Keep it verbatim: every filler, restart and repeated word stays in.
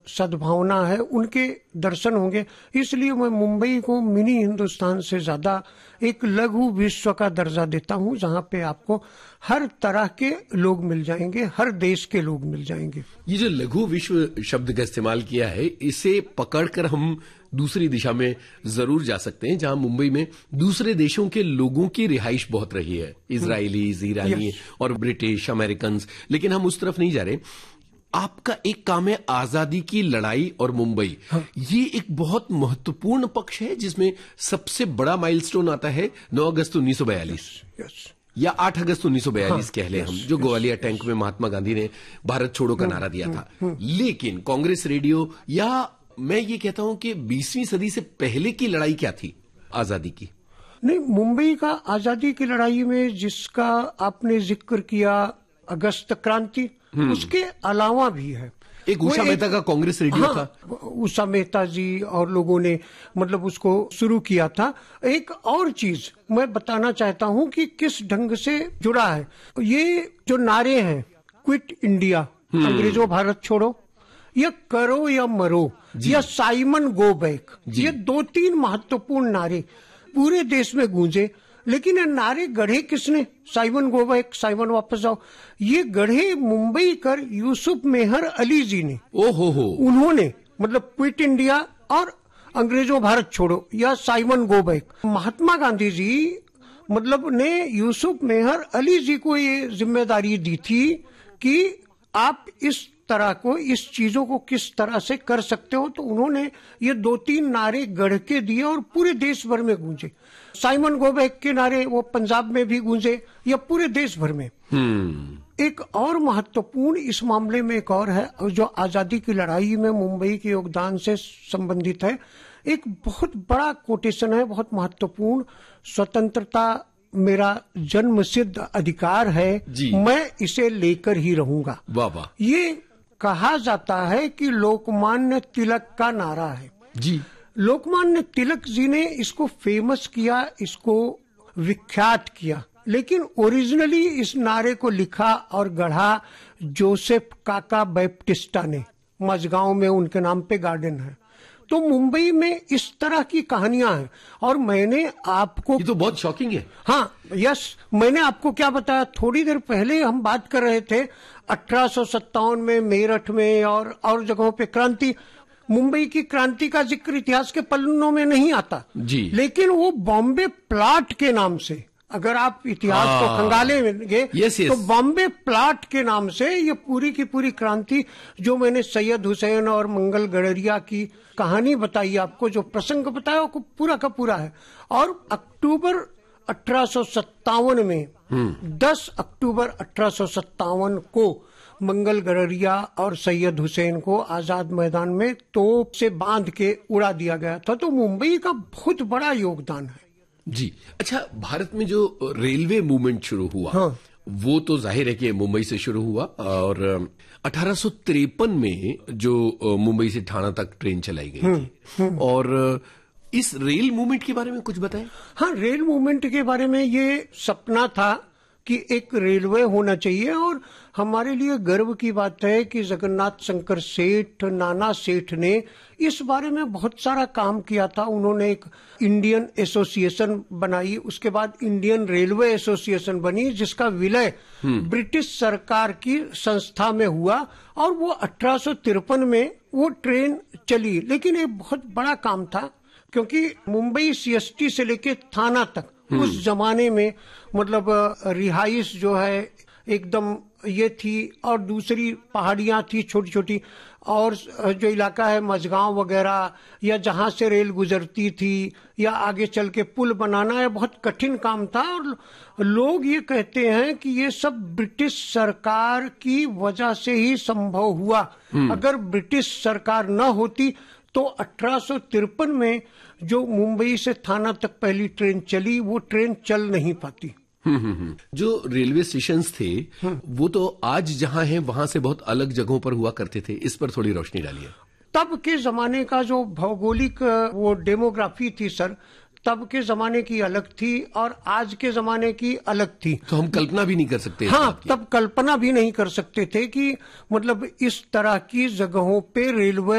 सद्भावना है, उनके दर्शन होंगे। इसलिए मैं मुंबई को मिनी हिंदुस्तान से ज्यादा एक लघु विश्व का दर्जा देता हूं, जहां पे आपको हर तरह के लोग मिल जाएंगे, हर देश के लोग मिल जाएंगे। ये जो लघु विश्व शब्द का इस्तेमाल किया है, इसे पकड़कर हम दूसरी दिशा में जरूर जा सकते हैं, जहां मुंबई में दूसरे देशों के लोगों की रिहाइश बहुत रही है, इजरायलीज, ईरानी और ब्रिटिश, अमेरिकन, लेकिन हम उस तरफ नहीं जा रहे। आपका एक काम है आजादी की लड़ाई और मुंबई। हाँ। ये एक बहुत महत्वपूर्ण पक्ष है, जिसमें सबसे बड़ा माइलस्टोन आता है नौ अगस्त उन्नीस सौ बयालीस या आठ अगस्त उन्नीस सौ बयालीस कह लें हम, जो ग्वालियर टैंक में महात्मा गांधी ने भारत छोड़ो का नारा दिया था। लेकिन कांग्रेस रेडियो, या मैं ये कहता हूं कि बीसवीं सदी से पहले की लड़ाई क्या थी आजादी की? नहीं, मुंबई का आजादी की लड़ाई में जिसका आपने जिक्र किया, अगस्त क्रांति, उसके अलावा भी है। एक उषा मेहता का कांग्रेस रेडियो हाँ, था। उषा मेहता जी और लोगों ने मतलब उसको शुरू किया था। एक और चीज मैं बताना चाहता हूं कि किस ढंग से जुड़ा है। ये जो नारे हैं, क्विट इंडिया, अंग्रेजों भारत छोड़ो, या करो या मरो, या साइमन गो बैक, ये दो तीन महत्वपूर्ण नारे पूरे देश में गूंजे। लेकिन ये नारे गढ़े किसने? साइमन गो बैक, साइमन वापस आओ, ये गढ़े मुंबई कर यूसुफ मेहर अली जी ने। ओहो हो, उन्होंने मतलब क्विट इंडिया और अंग्रेजों भारत छोड़ो या Simon go back. Mahatma Gandhi ji मतलब ने यूसुफ मेहर अली जी को ये जिम्मेदारी दी थी कि आप इस तरह को, इस चीजों को किस तरह से कर सकते हो। तो उन्होंने ये दो तीन नारे गढ़ के दिए और पूरे देश भर में गूंजे। साइमन गो बैक के नारे वो पंजाब में भी गूंजे या पूरे देश भर में। hmm. एक और महत्वपूर्ण इस मामले में एक और है, जो आजादी की लड़ाई में मुंबई के योगदान से संबंधित है। एक बहुत बड़ा कोटेशन है, बहुत महत्वपूर्ण, स्वतंत्रता मेरा जन्म सिद्ध अधिकार है, मैं इसे लेकर ही रहूंगा। वाह, ये कहा जाता है कि लोकमान्य तिलक का नारा है जी। लोकमान्य तिलक जी ने इसको फेमस किया, इसको विख्यात किया, लेकिन ओरिजिनली इस नारे को लिखा और गढ़ा जोसेफ काका बैप्टिस्टा ने। मझगांव में उनके नाम पे गार्डन है। तो मुंबई में इस तरह की कहानियां हैं। और मैंने आपको, ये तो बहुत शॉकिंग है। हाँ, यस, मैंने आपको क्या बताया, थोड़ी देर पहले हम बात कर रहे थे अठारह सौ सत्तावन में मेरठ में और और जगहों पे क्रांति। मुंबई की क्रांति का जिक्र इतिहास के पन्नों में नहीं आता जी, लेकिन वो बॉम्बे प्लाट के नाम से, अगर आप इतिहास को खंगालेंगे यस, यस। तो बॉम्बे प्लाट के नाम से ये पूरी की पूरी क्रांति, जो मैंने सैयद हुसैन और मंगल गडरिया की कहानी बताई आपको, जो प्रसंग बताया, वो पूरा का पूरा है। और अक्टूबर अठारह सौ सत्तावन में, दस अक्टूबर अठारह सौ सत्तावन को मंगल गडरिया और सैयद हुसैन को आजाद मैदान में तोप से बांध के उड़ा दिया गया था। तो मुंबई का बहुत बड़ा योगदान है जी। अच्छा, भारत में जो रेलवे मूवमेंट शुरू हुआ, हाँ। वो तो जाहिर है कि मुंबई से शुरू हुआ, और अठारह सौ तिरपन में जो मुंबई से ठाणा तक ट्रेन चलाई गई थी। और इस रेल मूवमेंट के बारे में कुछ बताएं। हाँ, रेल मूवमेंट के बारे में ये सपना था कि एक रेलवे होना चाहिए। और हमारे लिए गर्व की बात है कि जगन्नाथ शंकर सेठ, नाना सेठ ने इस बारे में बहुत सारा काम किया था। उन्होंने एक इंडियन एसोसिएशन बनाई, उसके बाद इंडियन रेलवे एसोसिएशन बनी, जिसका विलय ब्रिटिश सरकार की संस्था में हुआ। और वो अठारह सौ तिरपन में वो ट्रेन चली। लेकिन ये बहुत बड़ा काम था, क्योंकि मुंबई सीएसटी से लेके थाना तक उस जमाने में मतलब रिहाइश जो है एकदम ये थी, और दूसरी पहाड़ियां थी छोटी छोटी, और जो इलाका है मझगांव वगैरह, या जहां से रेल गुजरती थी, या आगे चल के पुल बनाना, है बहुत कठिन काम था। और लोग ये कहते हैं कि ये सब ब्रिटिश सरकार की वजह से ही संभव हुआ। अगर ब्रिटिश सरकार न होती तो अठारह सौ तिरपन में जो मुंबई से थाना तक पहली ट्रेन चली, वो ट्रेन चल नहीं पाती। जो रेलवे स्टेशंस थे वो तो आज जहां हैं वहां से बहुत अलग जगहों पर हुआ करते थे, इस पर थोड़ी रोशनी डालिए। तब के जमाने का जो भौगोलिक वो डेमोग्राफी थी सर, तब के जमाने की अलग थी और आज के जमाने की अलग थी। तो हम कल्पना भी नहीं कर सकते। हाँ, तब कल्पना भी नहीं कर सकते थे कि मतलब इस तरह की जगहों पे रेलवे